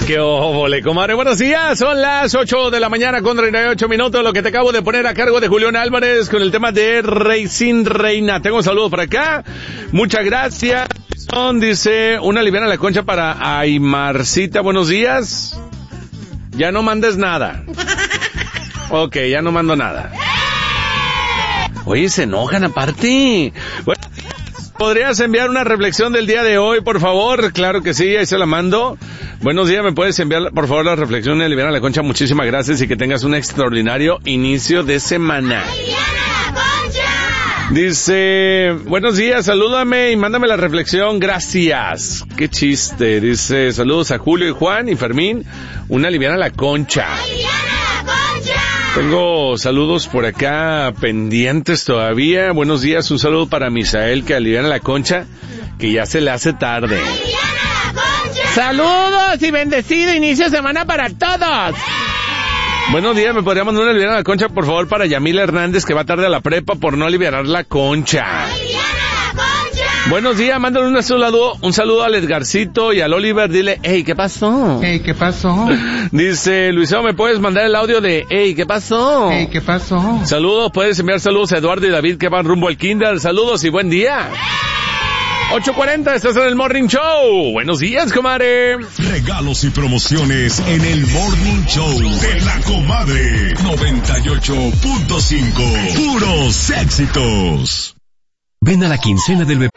¡Qué óvole, comadre! Buenos días, son las 8 de la mañana con 38 minutos, lo que te acabo de poner a cargo de Julián Álvarez con el tema de Rey sin Reina. Tengo un saludo por acá, muchas gracias. Dice, una liviana la concha para Aymarcita, buenos días. Ya no mandes nada. Ok, ya no mando nada. Oye, se enojan aparte. Bueno, ¿podrías enviar una reflexión del día de hoy, por favor? Claro que sí, ahí se la mando. Buenos días, ¿me puedes enviar, por favor, la reflexión de Liviana la Concha? Muchísimas gracias y que tengas un extraordinario inicio de semana. Dice, buenos días, salúdame y mándame la reflexión, gracias. Qué chiste. Dice, saludos a Julio y Juan y Fermín, una Liviana la Concha. Tengo saludos por acá pendientes todavía. Buenos días, un saludo para Misael que aliviana la concha, que ya se le hace tarde. Saludos y bendecido inicio de semana para todos. Buenos días, ¿me podría mandar una aliviana la concha, por favor, para Yamila Hernández, que va tarde a la prepa por no alivianar la concha? Buenos días, mándale un saludo al Edgarcito y al Oliver, dile, hey, ¿qué pasó? Hey, ¿qué pasó? Dice, Luiseo, ¿me puedes mandar el audio de, hey, ¿qué pasó? Hey, ¿qué pasó? Saludos, puedes enviar saludos a Eduardo y David que van rumbo al kinder, saludos y buen día. 8:40, estás en el Morning Show. Buenos días, comadre. Regalos y promociones en el Morning Show de la comadre 98.5. Puros éxitos. Ven a la quincena del bebé.